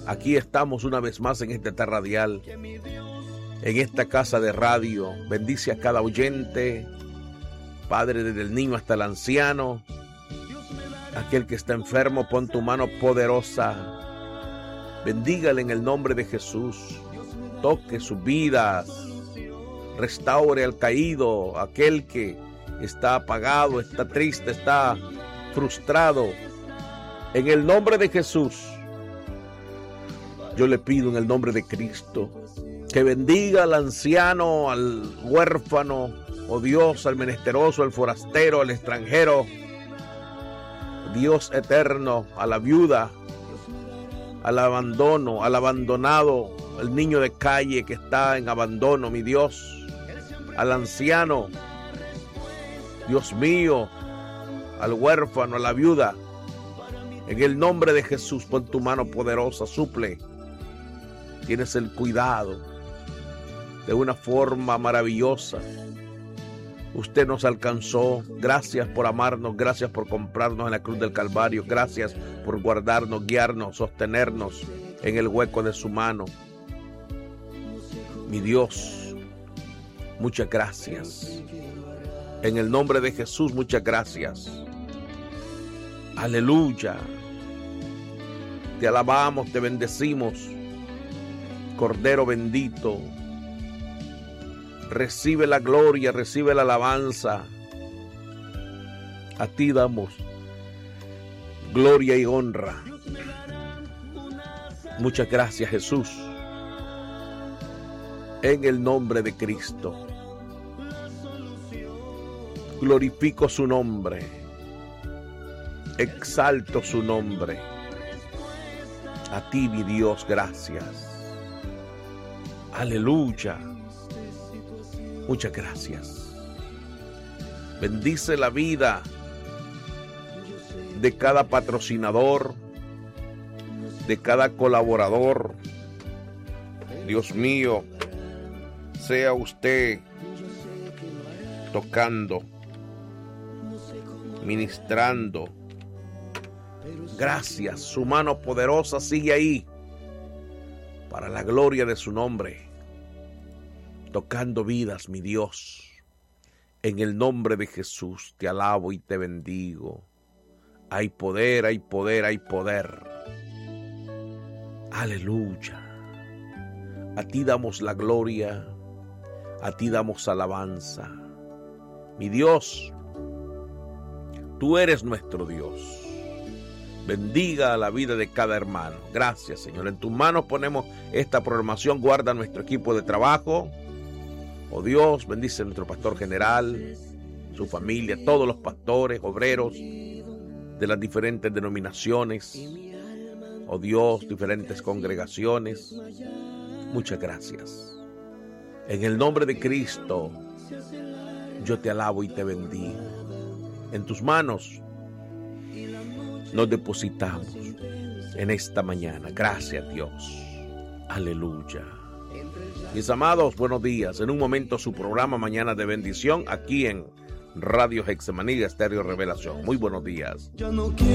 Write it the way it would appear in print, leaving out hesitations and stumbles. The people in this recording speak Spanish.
Aquí estamos una vez más en esta radial, en esta casa de radio. Bendice a cada oyente, Padre, desde el niño hasta el anciano. Aquel que está enfermo, pon tu mano poderosa. Bendígale en el nombre de Jesús. Toque sus vidas. Restaure al caído, aquel que está apagado, está triste, está frustrado. En el nombre de Jesús, yo le pido en el nombre de Cristo que bendiga al anciano, al huérfano, oh Dios, al menesteroso, al forastero, al extranjero, Dios eterno, a la viuda, al abandono, al abandonado, al niño de calle que está en abandono, mi Dios, al anciano, Dios mío, al huérfano, a la viuda. En el nombre de Jesús, pon tu mano poderosa, suple. Tienes el cuidado de una forma maravillosa. Usted nos alcanzó. Gracias por amarnos, gracias por comprarnos en la cruz del Calvario. Gracias por guardarnos, guiarnos, sostenernos en el hueco de su mano. Mi Dios, muchas gracias. En el nombre de Jesús, muchas gracias. Aleluya. Te alabamos, te bendecimos. Cordero bendito, recibe la gloria, recibe la alabanza. A ti damos gloria y honra. Muchas gracias, Jesús. En el nombre de Cristo, glorifico su nombre, exalto su nombre. A ti, mi Dios, gracias. Aleluya. Muchas gracias. Bendice la vida de cada patrocinador, de cada colaborador. Dios mío, sea usted tocando, ministrando. Gracias, su mano poderosa sigue ahí para la gloria de su nombre, tocando vidas, mi Dios. En el nombre de Jesús te alabo y te bendigo. Hay poder, hay poder, hay poder. Aleluya. A ti damos la gloria, a ti damos alabanza. Mi Dios, tú eres nuestro Dios. Bendiga la vida de cada hermano. Gracias, Señor. En tus manos ponemos esta programación. Guarda nuestro equipo de trabajo. Oh Dios, bendice a nuestro pastor general, su familia, todos los pastores, obreros de las diferentes denominaciones. Oh Dios, diferentes congregaciones. Muchas gracias. En el nombre de Cristo, yo te alabo y te bendigo. En tus manos nos depositamos en esta mañana. Gracias, Dios. Aleluya. Mis amados, buenos días. En un momento su programa Mañana de Bendición aquí en Radio Getsemaní Estéreo Revelación. Muy buenos días.